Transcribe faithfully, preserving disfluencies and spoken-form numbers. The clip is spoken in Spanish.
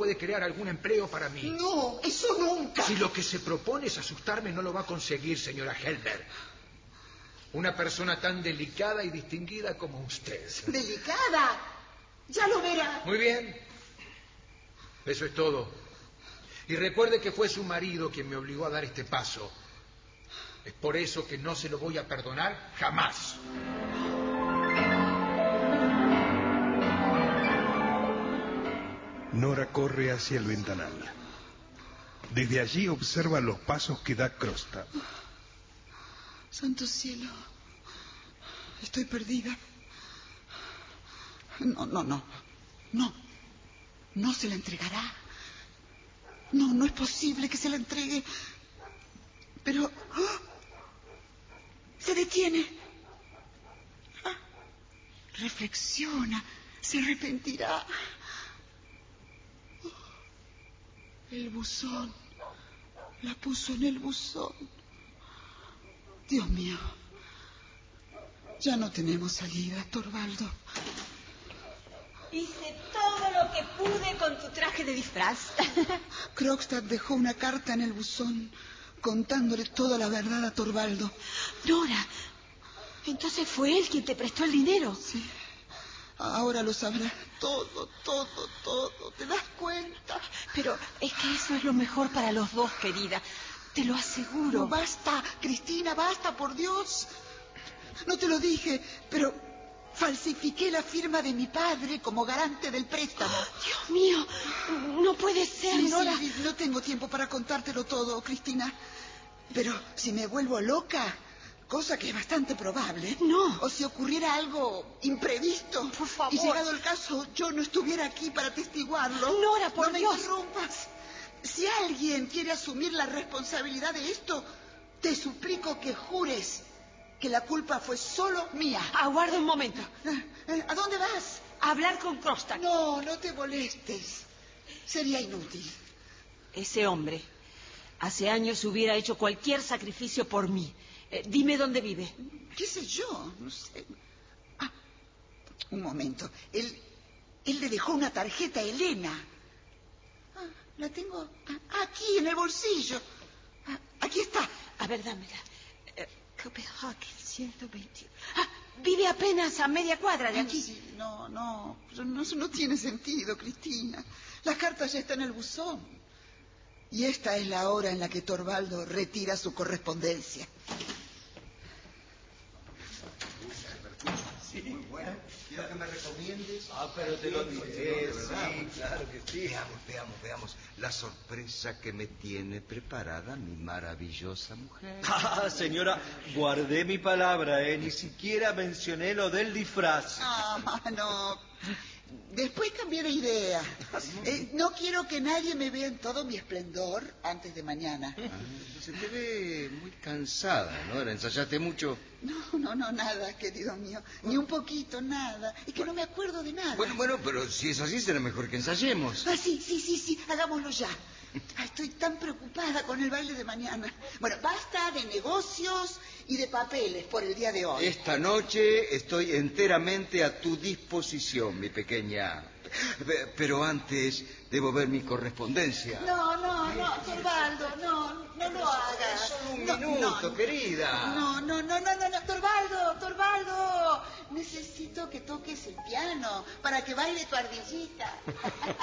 puede crear algún empleo para mí. No, eso nunca. Si lo que se propone es asustarme, no lo va a conseguir, señora Helmer. Una persona tan delicada y distinguida como usted. ¿Delicada? Ya lo verá. Muy bien. Eso es todo. Y recuerde que fue su marido quien me obligó a dar este paso. Es por eso que no se lo voy a perdonar jamás. Nora corre hacia el ventanal. Desde allí observa los pasos que da Krogstad. Santo cielo. Estoy perdida. No, no, no. No. No se la entregará. No, no es posible que se la entregue. Pero... ¡oh! Se detiene. Ah, reflexiona. Se arrepentirá. El buzón. La puso en el buzón. Dios mío. Ya no tenemos salida, Torvaldo. Hice todo lo que pude con tu traje de disfraz. Krogstad dejó una carta en el buzón contándole toda la verdad a Torvaldo. Nora, entonces fue él quien te prestó el dinero. Sí. Ahora lo sabrá todo, todo, todo. ¿Te das cuenta? Pero es que eso es lo mejor para los dos, querida. Te lo aseguro. No, basta, Cristina, basta, por Dios. No te lo dije, pero falsifiqué la firma de mi padre como garante del préstamo. Oh, Dios mío, no puede ser, sí, Nora. Sí, no tengo tiempo para contártelo todo, Cristina. Pero si me vuelvo loca... cosa que es bastante probable. No. O si ocurriera algo imprevisto. Por favor. Y llegado el caso, yo no estuviera aquí para atestiguarlo. Nora, por no me Dios. interrumpas. Si alguien quiere asumir la responsabilidad de esto, te suplico que jures que la culpa fue solo mía. Aguarda un momento. ¿A dónde vas? A hablar con Krogstad. No, no te molestes. Sería inútil. Ese hombre hace años hubiera hecho cualquier sacrificio por mí. Eh, dime dónde vive. ¿Qué sé yo? No sé. Ah, un momento. Él, él le dejó una tarjeta a Elena. Ah, la tengo aquí en el bolsillo. Ah, aquí está. A ver, dámela. Eh, Copenhagen, ciento veintiuno. Ah, vive apenas a media cuadra de aquí. Sí, no, no, no, no tiene sentido, Cristina. La carta ya está en el buzón. Y esta es la hora en la que Torvaldo retira su correspondencia. Sí, muy bueno. ¿Quiero que me recomiendes? Ah, pero te lo diré, sí, claro que sí. Veamos, veamos, veamos la sorpresa que me tiene preparada mi maravillosa mujer. Ah, señora, guardé mi palabra, ¿eh? Ni siquiera mencioné lo del disfraz. Ah, no. Después cambié de idea. Eh, no quiero que nadie me vea en todo mi esplendor antes de mañana. Ah, se te ve muy cansada, ¿no? ¿Ensayaste mucho? No, no, no, nada, querido mío. Ni un poquito, nada. Es que no me acuerdo de nada. Bueno, bueno, pero si es así, será mejor que ensayemos. Ah, sí, sí, sí, sí, hagámoslo ya. Ay, estoy tan preocupada con el baile de mañana. Bueno, basta de negocios y de papeles por el día de hoy. Esta noche estoy enteramente a tu disposición, mi pequeña. Pero antes debo ver mi correspondencia. No, no, no, Torvaldo, no, no lo hagas. Solo un no, minuto, no, querida. No, no, no, no, no, no, Torvaldo, Torvaldo. Necesito que toques el piano para que baile tu ardillita.